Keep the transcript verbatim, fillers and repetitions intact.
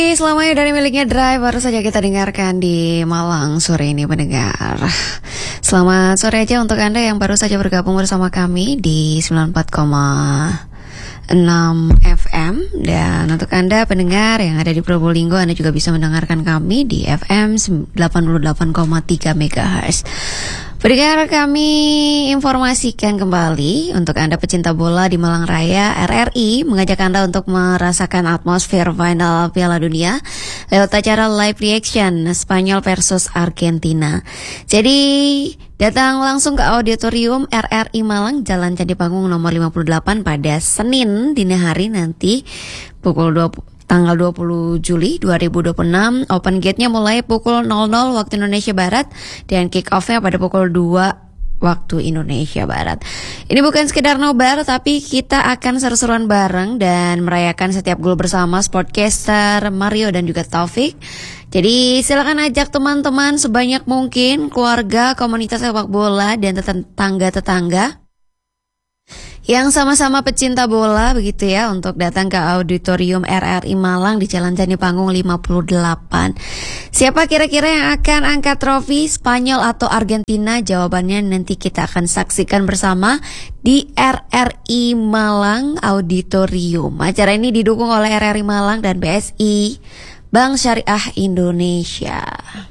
Selamanya dari miliknya Drive baru saja kita dengarkan di Malang sore ini pendengar. Selamat sore aja untuk Anda yang baru saja bergabung bersama kami di sembilan puluh empat koma enam F M. Dan untuk Anda pendengar yang ada di Probolinggo, Anda juga bisa mendengarkan kami di F M delapan puluh delapan koma tiga megahertz. Pendengar, kami informasikan kembali untuk Anda pecinta bola di Malang Raya, R R I mengajak Anda untuk merasakan atmosfer final Piala Dunia lewat acara live reaction Spanyol versus Argentina. Jadi datang langsung ke auditorium R R I Malang, Jalan Candi Panggung nomor lima puluh delapan pada Senin dini hari nanti pukul dua puluh. Tanggal dua puluh Juli dua ribu dua puluh enam, open gate-nya mulai pukul nol nol waktu Indonesia Barat dan kick off-nya pada pukul dua waktu Indonesia Barat. Ini bukan sekedar nobar, tapi kita akan seru-seruan bareng dan merayakan setiap gol bersama Sportcaster Mario dan juga Taufik. Jadi silakan ajak teman-teman sebanyak mungkin, keluarga, komunitas sepak bola dan tetangga-tetangga yang sama-sama pecinta bola begitu ya, untuk datang ke auditorium R R I Malang di Jalan Candi Panggung lima puluh delapan. Siapa kira-kira yang akan angkat trofi, Spanyol atau Argentina? Jawabannya nanti kita akan saksikan bersama di R R I Malang Auditorium. Acara ini didukung oleh R R I Malang dan B S I Bank Syariah Indonesia.